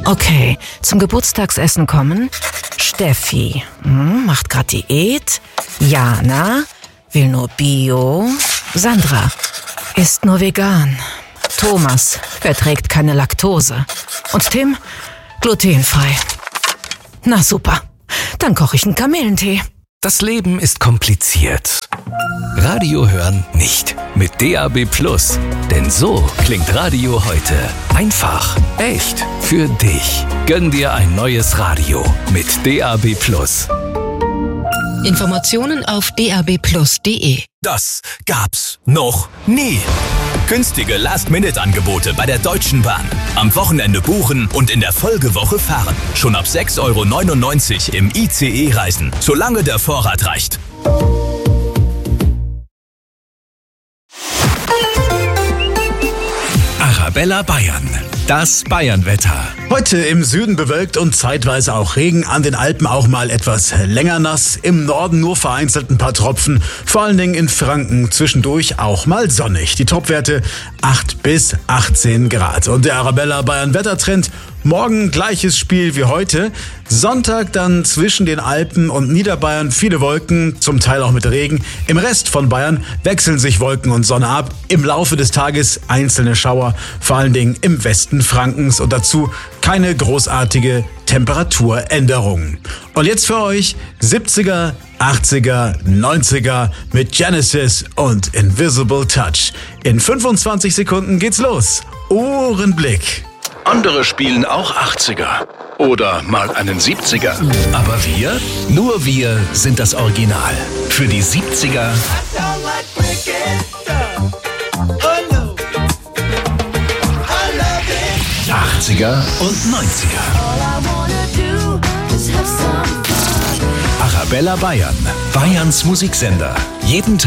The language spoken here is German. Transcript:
Okay, zum Geburtstagsessen kommen Steffi, macht grad Diät. Jana will nur Bio. Sandra isst nur vegan. Thomas verträgt keine Laktose. Und Tim glutenfrei. Na super, dann koche ich einen Kamillentee. Das Leben ist kompliziert. Radio hören nicht. Mit DAB+. Denn so klingt Radio heute. Einfach, echt, für dich. Gönn dir ein neues Radio mit DAB+. Informationen auf dabplus.de. Das gab's noch nie. Günstige Last-Minute-Angebote bei der Deutschen Bahn. Am Wochenende buchen und in der Folgewoche fahren. Schon ab 6,99 € im ICE reisen, solange der Vorrat reicht. Arabella Bayern. Das Bayernwetter. Heute im Süden bewölkt und zeitweise auch Regen, an den Alpen auch mal etwas länger nass, im Norden nur vereinzelt ein paar Tropfen, vor allen Dingen in Franken zwischendurch auch mal sonnig. Die Topwerte 8 bis 18 Grad. Und der Arabella Bayern Wettertrend, morgen gleiches Spiel wie heute. Sonntag dann zwischen den Alpen und Niederbayern viele Wolken, zum Teil auch mit Regen. Im Rest von Bayern wechseln sich Wolken und Sonne ab. Im Laufe des Tages einzelne Schauer, vor allen Dingen im Westen Frankens und dazu keine großartige Temperaturänderung. Und jetzt für euch 70er, 80er, 90er mit Genesis und Invisible Touch. In 25 Sekunden geht's los. Ohrenblick. Andere spielen auch 80er oder mal einen 70er. Aber wir? Nur wir sind das Original. Für die 70er, 80er und 90er. Arabella Bayern, Bayerns Musiksender. Jeden Tag